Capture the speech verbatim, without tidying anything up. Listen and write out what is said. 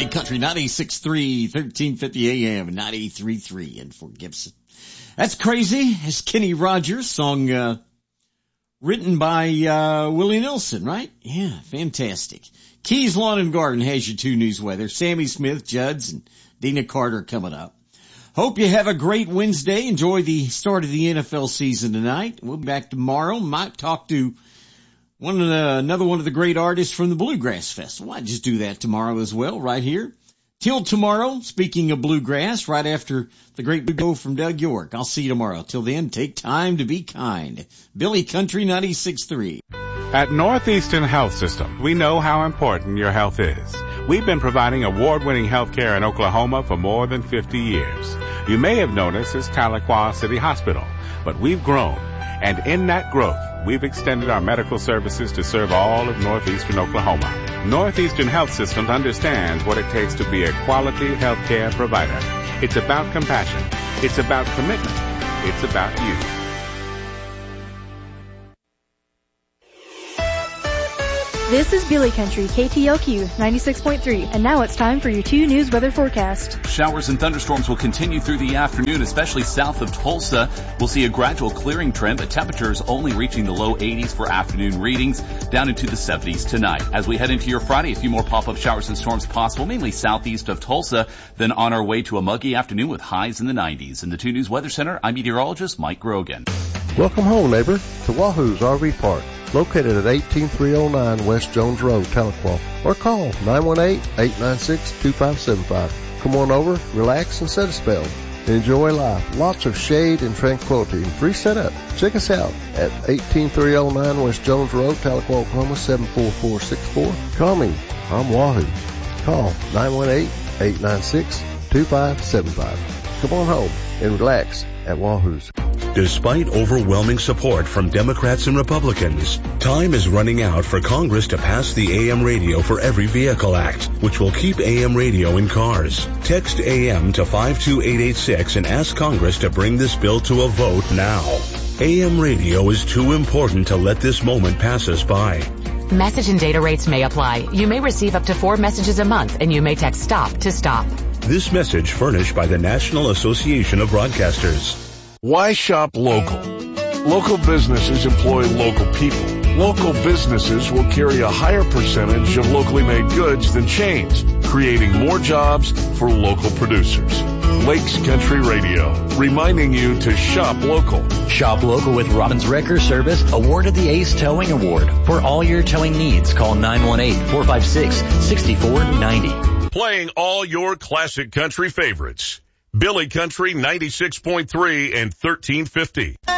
Billy Country, ninety-six point three, thirteen fifty A M, ninety-three point three in Fort Gibson. That's Crazy. It's Kenny Rogers, song uh written by uh Willie Nelson, right? Yeah, fantastic. Keys Lawn and Garden has your two news weather. Sammy Smith, Judds, and Dina Carter coming up. Hope you have a great Wednesday. Enjoy the start of the N F L season tonight. We'll be back tomorrow. Might talk to one of the, another one of the great artists from the Bluegrass Festival. I'll just do that tomorrow as well, right here. Till tomorrow, speaking of bluegrass, right after the great go from Doug York. I'll see you tomorrow. Till then, take time to be kind. Billy Country, ninety-six point three. At Northeastern Health System, we know how important your health is. We've been providing award-winning health care in Oklahoma for more than fifty years. You may have noticed it's Tahlequah City Hospital, but we've grown. And in that growth, we've extended our medical services to serve all of northeastern Oklahoma. Northeastern Health Systems understands what it takes to be a quality health care provider. It's about compassion. It's about commitment. It's about you. This is Billy Country, K T L Q ninety-six point three, and now it's time for your two news weather forecast. Showers and thunderstorms will continue through the afternoon, especially south of Tulsa. We'll see a gradual clearing trend, but temperatures only reaching the low eighties for afternoon readings, down into the seventies tonight. As we head into your Friday, a few more pop-up showers and storms possible, mainly southeast of Tulsa, then on our way to a muggy afternoon with highs in the nineties. In the two News Weather Center, I'm meteorologist Mike Grogan. Welcome home, neighbor, to Wahoo's R V Park, located at eighteen three oh nine West Jones Road, Tahlequah, or call nine one eight, eight nine six, two five seven five. Come on over, relax, and set a spell. Enjoy life. Lots of shade and tranquility and free setup. Check us out at eighteen three oh nine West Jones Road, Tahlequah, Oklahoma, seven four four six four. Call me. I'm Wahoo. Call nine one eight, eight nine six, two five seven five. Come on home and relax at Wahoo's. Despite overwhelming support from Democrats and Republicans, time is running out for Congress to pass the A M Radio for Every Vehicle Act, which will keep A M radio in cars. Text A M to five two eight eight six and ask Congress to bring this bill to a vote now. A M radio is too important to let this moment pass us by. Message and data rates may apply. You may receive up to four messages a month, and you may text STOP to stop. This message furnished by the National Association of Broadcasters. Why shop local? Local businesses employ local people. Local businesses will carry a higher percentage of locally made goods than chains, creating more jobs for local producers. Lakes Country Radio, reminding you to shop local. Shop local with Robbins Wrecker Service, awarded the Ace Towing Award. For all your towing needs, call nine one eight, four five six, six four nine zero. Playing all your classic country favorites. Billy Country ninety-six point three and thirteen fifty.